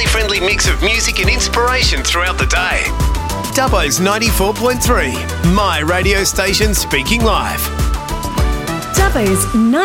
family-friendly mix of music and inspiration throughout the day. Dubbo's 94.3, my radio station speaking live. Dubbo's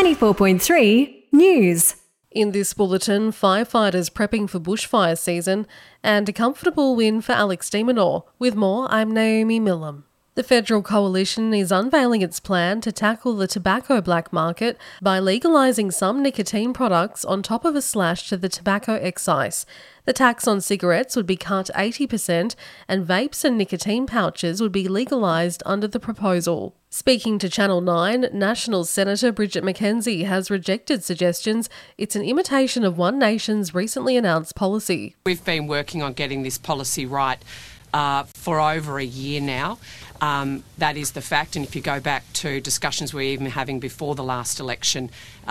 94.3 News. In this bulletin, firefighters prepping for bushfire season and a comfortable win for Alex de Minaur. With more, I'm Naomi Millam. The Federal Coalition is unveiling its plan to tackle the tobacco black market by legalising some nicotine products on top of a slash to the tobacco excise. The tax on cigarettes would be cut 80% and vapes and nicotine pouches would be legalised under the proposal. Speaking to Channel 9, National Senator Bridget McKenzie has rejected suggestions it's an imitation of One Nation's recently announced policy. We've been working on getting this policy right for over a year now. That is the fact, and if you go back to discussions we were even having before the last election,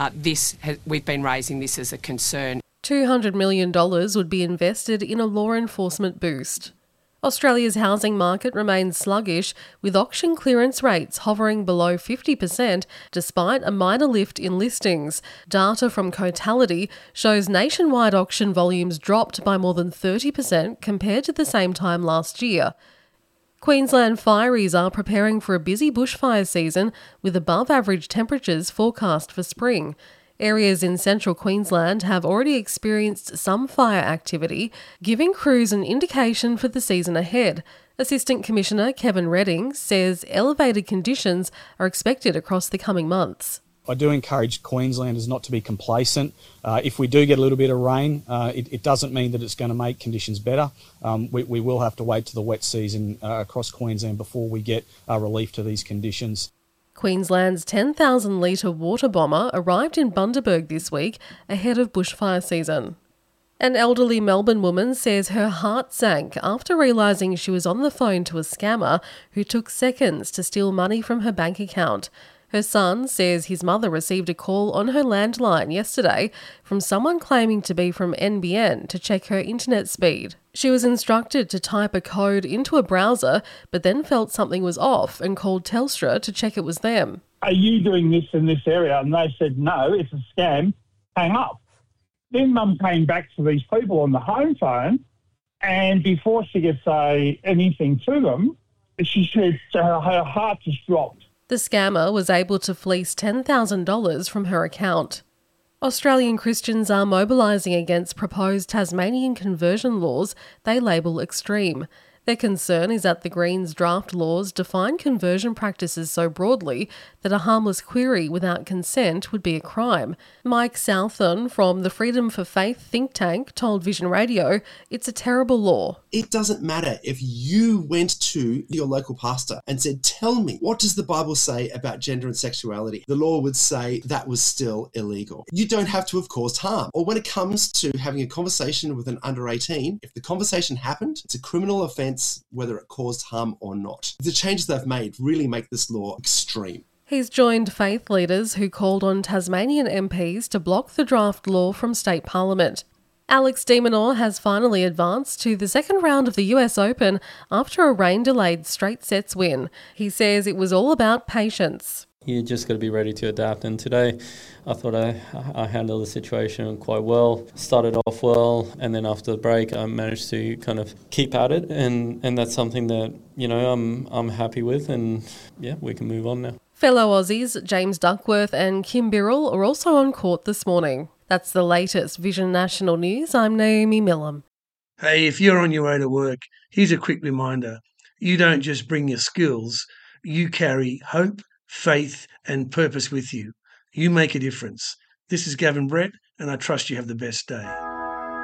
we've been raising this as a concern. $200 million would be invested in a law enforcement boost. Australia's housing market remains sluggish, with auction clearance rates hovering below 50% despite a minor lift in listings. Data from Cotality shows nationwide auction volumes dropped by more than 30% compared to the same time last year. Queensland fireys are preparing for a busy bushfire season with above-average temperatures forecast for spring. Areas in central Queensland have already experienced some fire activity, giving crews an indication for the season ahead. Assistant Commissioner Kevin Redding says elevated conditions are expected across the coming months. I do encourage Queenslanders not to be complacent. If we do get a little bit of rain, it doesn't mean that it's going to make conditions better. We will have to wait to the wet season across Queensland before we get relief to these conditions. Queensland's 10,000-litre water bomber arrived in Bundaberg this week ahead of bushfire season. An elderly Melbourne woman says her heart sank after realising she was on the phone to a scammer who took seconds to steal money from her bank account. Her son says his mother received a call on her landline yesterday from someone claiming to be from NBN to check her internet speed. She was instructed to type a code into a browser, but then felt something was off and called Telstra to check it was them. Are you doing this in this area? And they said, no, it's a scam. Hang up. Then Mum came back to these people on the home phone, and before she could say anything to them, she said her heart just dropped. The scammer was able to fleece $10,000 from her account. Australian Christians are mobilising against proposed Tasmanian conversion laws they label extreme. Their concern is that the Greens' draft laws define conversion practices so broadly that a harmless query without consent would be a crime. Mike Southern from the Freedom for Faith think tank told Vision Radio it's a terrible law. It doesn't matter if you went to your local pastor and said, tell me, what does the Bible say about gender and sexuality? The law would say that was still illegal. You don't have to have caused harm. Or when it comes to having a conversation with an under 18, if the conversation happened, it's a criminal offence whether it caused harm or not. The changes they've made really make this law extreme. He's joined faith leaders who called on Tasmanian MPs to block the draft law from state parliament. Alex de Minaur has finally advanced to the second round of the US Open after a rain-delayed straight sets win. He says it was all about patience. You just got to be ready to adapt, and today I thought I handled the situation quite well. Started off well, and then after the break I managed to kind of keep at it, and that's something that, you know, I'm happy with, and yeah, we can move on now. Fellow Aussies James Duckworth and Kim Birrell are also on court this morning. That's the latest Vision National News. I'm Naomi Millam. Hey, if you're on your way to work, here's a quick reminder. You don't just bring your skills, you carry hope, faith and purpose with you. You make a difference. This is Gavin Brett, and I trust you have the best day.